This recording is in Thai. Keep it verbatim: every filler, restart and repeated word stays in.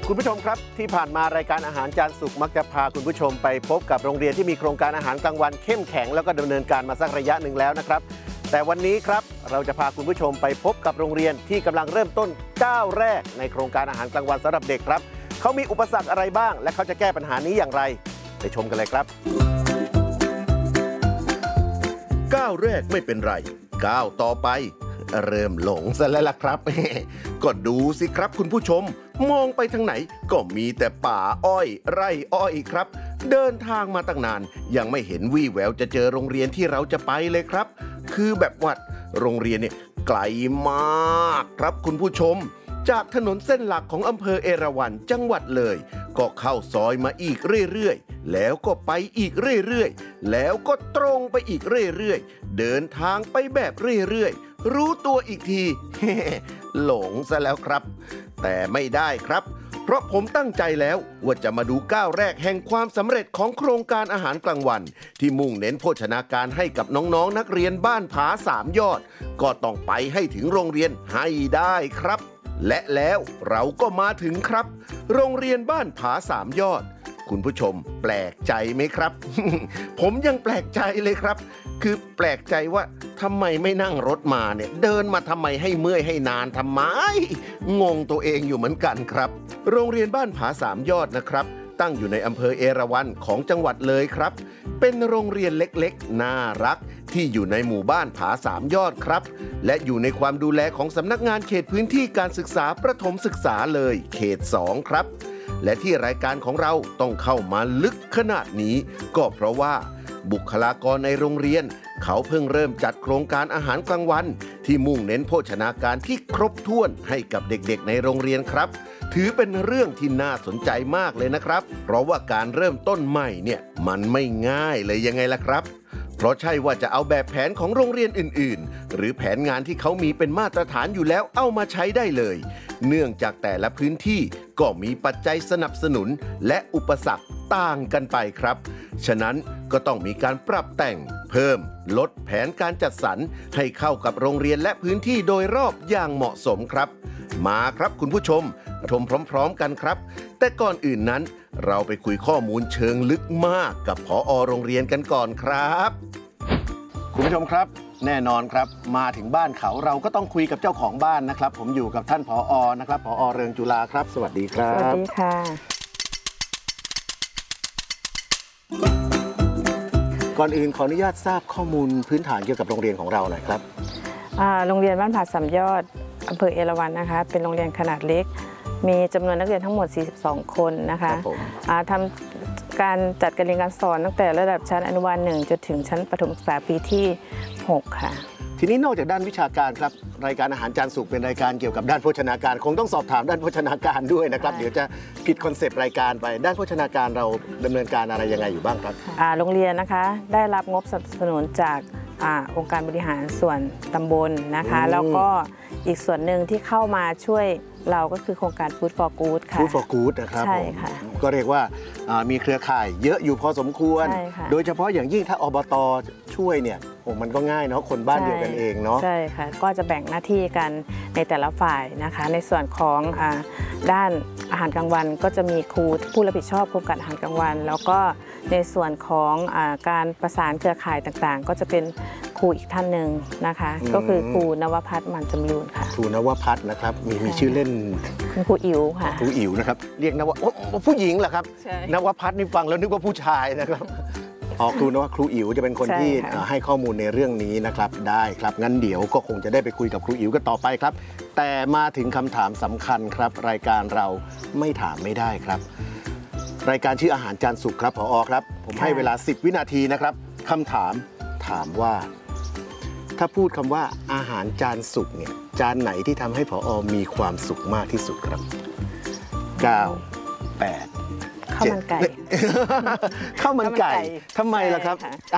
คุณผู้ชมครับที่ผ่านมารายการอาหารจานสุกมักจะพาคุณผู้ชมไปพบกับโรงเรียนที่มีโครงการอาหารกลางวันเข้มแข็งแล้วก็ดำเนินการมาสักระยะหนึ่งแล้วนะครับแต่วันนี้ครับเราจะพาคุณผู้ชมไปพบกับโรงเรียนที่กำลังเริ่มต้นก้าวแรกในโครงการอาหารกลางวันสำหรับเด็กครับเขามีอุปสรรคอะไรบ้างและเขาจะแก้ปัญหานี้อย่างไรไปชมกันเลยครับก้าวแรกไม่เป็นไรก้าวต่อไปเริ่มหลงซะแล้วล่ะครับก็ดูสิครับคุณผู้ชมมองไปทางไหนก็มีแต่ป่าอ้อยไร่อ้อยครับเดินทางมาตั้งนานยังไม่เห็นวี่แววจะเจอโรงเรียนที่เราจะไปเลยครับคือแบบว่าโรงเรียนเนี่ยไกลมากครับคุณผู้ชมจากถนนเส้นหลักของอำเภอเอราวัณจังหวัดเลยก็เข้าซอยมาอีกเรื่อยๆแล้วก็ไปอีกเรื่อยๆแล้วก็ตรงไปอีกเรื่อยๆเดินทางไปแบบเรื่อยๆรู้ตัวอีกที หลงซะแล้วครับแต่ไม่ได้ครับเพราะผมตั้งใจแล้วว่าจะมาดูก้าวแรกแห่งความสำเร็จของโครงการอาหารกลางวันที่มุ่งเน้นโภชนาการให้กับน้องๆนักเรียนบ้านผาสามยอดก็ต้องไปให้ถึงโรงเรียนให้ได้ครับและแล้วเราก็มาถึงครับโรงเรียนบ้านผาสามยอดคุณผู้ชมแปลกใจไหมครับ ผมยังแปลกใจเลยครับคือแปลกใจว่าทำไมไม่นั่งรถมาเนี่ยเดินมาทำไมให้เมื่อยให้นานทำไมงงตัวเองอยู่เหมือนกันครับโรงเรียนบ้านผาสามยอดนะครับตั้งอยู่ในอำเภอเอราวัณของจังหวัดเลยครับเป็นโรงเรียนเล็กๆน่ารักที่อยู่ในหมู่บ้านผาสามยอดครับและอยู่ในความดูแลของสำนักงานเขตพื้นที่การศึกษาประถมศึกษาเลยเขตสองครับและที่รายการของเราต้องเข้ามาลึกขนาดนี้ก็เพราะว่าบุคลากรในโรงเรียนเขาเพิ่งเริ่มจัดโครงการอาหารกลางวันที่มุ่งเน้นโภชนาการที่ครบถ้วนให้กับเด็กๆในโรงเรียนครับถือเป็นเรื่องที่น่าสนใจมากเลยนะครับเพราะว่าการเริ่มต้นใหม่เนี่ยมันไม่ง่ายเลยยังไงล่ะครับเพราะใช่ว่าจะเอาแบบแผนของโรงเรียนอื่นๆหรือแผนงานที่เขามีเป็นมาตรฐานอยู่แล้วเอามาใช้ได้เลยเนื่องจากแต่ละพื้นที่ก็มีปัจจัยสนับสนุนและอุปสรรคต่างกันไปครับฉะนั้นก็ต้องมีการปรับแต่งเพิ่มลดแผนการจัดสรรให้เข้ากับโรงเรียนและพื้นที่โดยรอบอย่างเหมาะสมครับมาครับคุณผู้ชมชมพร้อมๆกันครับแต่ก่อนอื่นนั้นเราไปคุยข้อมูลเชิงลึกมากกับผอ.โรงเรียนกันก่อนครับคุณผู้ชมครับแน่นอนครับมาถึงบ้านเขาเราก็ต้องคุยกับเจ้าของบ้านนะครับผมอยู่กับท่านผอ.นะครับผอ.เรืองจุฬาครับสวัสดีครับสวัสดีค่ะก่อนอื่นขออนุญาตทราบข้อมูลพื้นฐานเกี่ยวกับโรงเรียนของเราหน่อยครับโรงเรียนบ้านผาสามยอดอำเภอเอราวัณนะคะเป็นโรงเรียนขนาดเล็กมีจำนวนนักเรียนทั้งหมดสี่สิบสองคนนะคะทำการจัดการเรียนการสอนตั้งแต่ระดับชั้นอนุบาลหนึ่งจนถึงชั้นประถมศึกษาปีที่หกค่ะทีนี้นอกจากด้านวิชาการครับรายการอาหารจานสุกเป็นรายการเกี่ยวกับด้านโภชนาการคงต้องสอบถามด้านโภชนาการด้วยนะครับเดี๋ยวจะผิดคอนเซปต์รายการไปด้านโภชนาการเราดำเนินการอะไรยังไงอยู่บ้างครับโรงเรียนนะคะได้รับงบสนับสนุนจากองค์การบริหารส่วนตำบลนะคะแล้วก็อีกส่วนหนึ่งที่เข้ามาช่วยเราก็คือโครงการ Food for Good ค่ะ Food for Good นะครับใช่ค่ะก็เรียกว่ามีเครือข่ายเยอะอยู่พอสมควรโดยเฉพาะอย่างยิ่งถ้าอบต.ช่วยเนี่ยโอ้มันก็ง่ายเนาะคนบ้านเดียวกันเองเนาะใช่ค่ะก็จะแบ่งหน้าที่กันในแต่ละฝ่ายนะคะในส่วนของด้านอาหารกลางวันก็จะมีครูผู้รับผิดชอบโครงการอาหารกลางวันแล้วก็ในส่วนของการประสานเครือข่ายต่างๆก็จะเป็นครูอีกท่านหนึ่งนะคะก็คือครูนวพัฒน์มันจำรูนค่ะครูนวพัฒน์นะครับมีมีชื่อเล่นคุณครูอิ๋วค่ะครูอิ๋วนะครับเรียกนวผู้หญิงเหรอครับนวพัฒน์นี่ฟังแล้วนึกว่าผู้ชายนะครับอ๋อครูนวครูอิ๋วจะเป็นคนที่ให้ข้อมูลในเรื่องนี้นะครับได้ครับงั้นเดี๋ยวก็คงจะได้ไปคุยกับครูอิ๋วกันต่อไปครับแต่มาถึงคำถามสำคัญครับรายการเราไม่ถามไม่ได้ครับรายการชื่ออาหารจานสุกครับผอ.ครับผมให้เวลาสิบวินาทีนะครับคำถามถามว่าถ้าพูดคำว่าอาหารจานสุกเนี่ยจานไหนที่ทำให้ผอ.มีความสุขมากที่สุดครับเก้า แปดข้าวมันไก่ข้าวมันไก่ทำไมล่ะครับ